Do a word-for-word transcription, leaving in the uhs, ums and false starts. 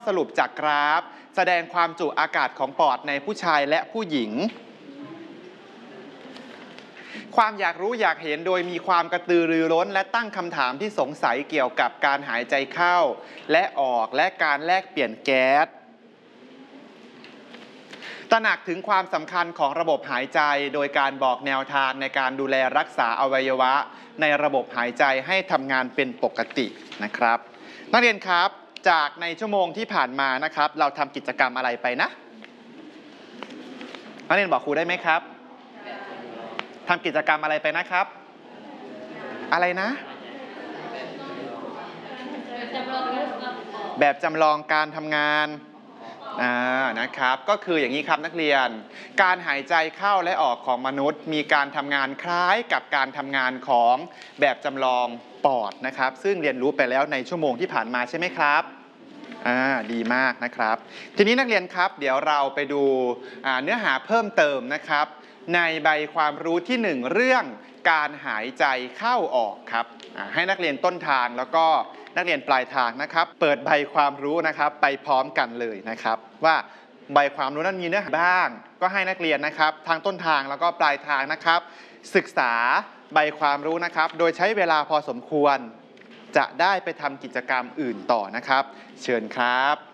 สรุปจากกราฟแสดงความจุอากาศของปอดในผู้ชายและผู้หญิงความอยากรู้อยากเห็นโดยมีความกระตือรือร้นและตั้งคำถามที่สงสัยเกี่ยวกับการหายใจเข้าและออกและการแลกเปลี่ยนแก๊สตระหนักถึงความสำคัญของระบบหายใจโดยการบอกแนวทางในการดูแลรักษาอวัยวะในระบบหายใจให้ทำงานเป็นปกตินะครับนักเรียนครับจากในชั่วโมงที่ผ่านมานะครับเราทำกิจกรรมอะไรไปนะนักเรียนบอกครูได้ไหมครับทำกิจกรรมอะไรไปนะครับอะไรนะแบบจำลองการทำงานอ่านะครับก็คืออย่างนี้ครับนักเรียนการหายใจเข้าและออกของมนุษย์มีการทำงานคล้ายกับการทำงานของแบบจำลองปอดนะครับซึ่งเรียนรู้ไปแล้วในชั่วโมงที่ผ่านมาใช่ไหมครับอ่าดีมากนะครับทีนี้นักเรียนครับเดี๋ยวเราไปดูเนื้อหาเพิ่มเติมนะครับในใบความรู้ที่หนึ่งเรื่องการหายใจเข้าออกครับให้นักเรียนต้นทางแล้วก็นักเรียนปลายทางนะครับเปิดใบความรู้นะครับไปพร้อมกันเลยนะครับว่าใบความรู้นั้นมีเนื้อหาบ้างก็ให้นักเรียนนะครับทางต้นทางแล้วก็ปลายทางนะครับศึกษาใบความรู้นะครับโดยใช้เวลาพอสมควรจะได้ไปทำกิจกรรมอื่นต่อนะครับเชิญครับ